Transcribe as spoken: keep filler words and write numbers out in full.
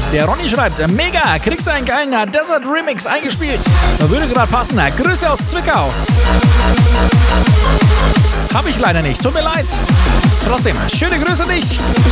Der Ronny schreibt, mega, kriegst du einen geilen Desert Remix eingespielt. Würde gerade passen. Grüße aus Zwickau. Hab ich leider nicht, tut mir leid. Trotzdem, schöne Grüße an dich.